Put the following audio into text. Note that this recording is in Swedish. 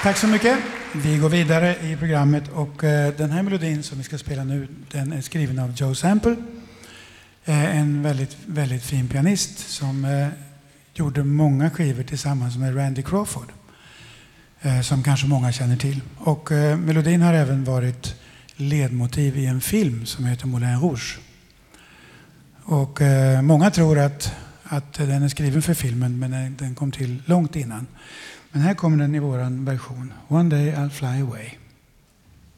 Tack så mycket. Vi går vidare i programmet och den här melodin som vi ska spela nu, den är skriven av Joe Sample. En väldigt, väldigt fin pianist som gjorde många skivor tillsammans med Randy Crawford. Som kanske många känner till. Och melodin har även varit ledmotiv i en film som heter Moulin Rouge. Och många tror att den är skriven för filmen, men den kom till långt innan. Men här kommer den i våran version. One day I'll fly away.